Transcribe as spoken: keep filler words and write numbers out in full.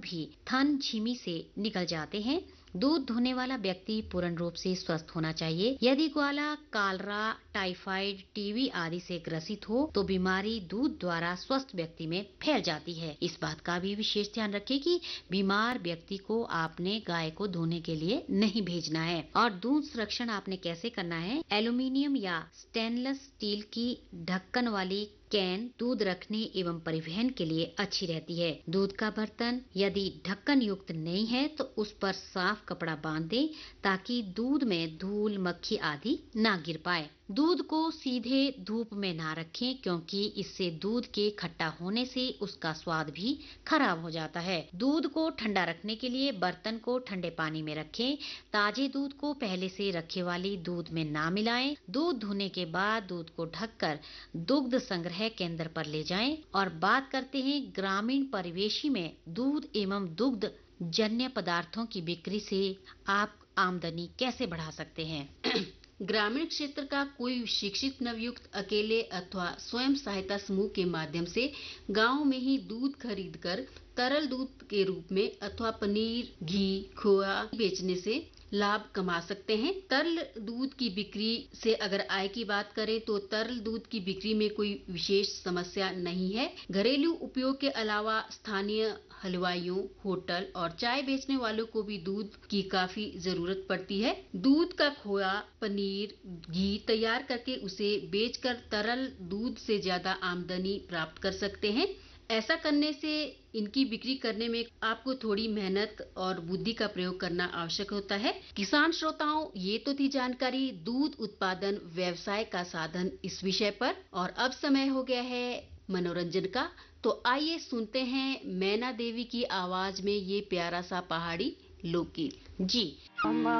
भी थन झिमी से निकल जाते हैं। दूध धोने वाला व्यक्ति पूर्ण रूप से स्वस्थ होना चाहिए। यदि ग्वाला कालरा, टाइफाइड, टीबी आदि से ग्रसित हो तो बीमारी दूध द्वारा स्वस्थ व्यक्ति में फैल जाती है। इस बात का भी विशेष ध्यान रखें कि बीमार व्यक्ति को आपने गाय को धोने के लिए नहीं भेजना है। और दूध संरक्षण आपने कैसे करना है? एल्यूमिनियम या स्टेनलेस स्टील की ढक्कन वाली कैन दूध रखने एवं परिवहन के लिए अच्छी रहती है। दूध का बर्तन यदि ढक्कन युक्त नहीं है तो उस पर साफ कपड़ा बांध दें ताकि दूध में धूल, मक्खी आदि ना गिर पाए। दूध को सीधे धूप में ना रखें क्योंकि इससे दूध के खट्टा होने से उसका स्वाद भी खराब हो जाता है। दूध को ठंडा रखने के लिए बर्तन को ठंडे पानी में रखें। ताजे दूध को पहले से रखे वाली दूध में ना मिलाएं। दूध धोने के बाद दूध को ढककर दुग्ध संग्रह केंद्र पर ले जाएं। और बात करते हैं ग्रामीण परिवेशी में दूध एवं दुग्ध जन्य पदार्थों की बिक्री से आप आमदनी कैसे बढ़ा सकते हैं? ग्रामीण क्षेत्र का कोई शिक्षित नवयुक्त अकेले अथवा स्वयं सहायता समूह के माध्यम से गांव में ही दूध खरीदकर तरल दूध के रूप में अथवा पनीर, घी, खोआ बेचने से लाभ कमा सकते हैं। तरल दूध की बिक्री से अगर आय की बात करें तो तरल दूध की बिक्री में कोई विशेष समस्या नहीं है। घरेलू उपयोग के अलावा स्थानीय हलवाइयों, होटल और चाय बेचने वालों को भी दूध की काफी जरूरत पड़ती है। दूध का खोया, पनीर, घी तैयार करके उसे बेचकर तरल दूध से ज्यादा आमदनी प्राप्त कर सकते हैं। ऐसा करने से इनकी बिक्री करने में आपको थोड़ी मेहनत और बुद्धि का प्रयोग करना आवश्यक होता है। किसान श्रोताओं, ये तो थी जानकारी दूध उत्पादन व्यवसाय का साधन इस विषय पर। और अब समय हो गया है मनोरंजन का, तो आइए सुनते हैं मैना देवी की आवाज में ये प्यारा सा पहाड़ी लोकगीत। जी।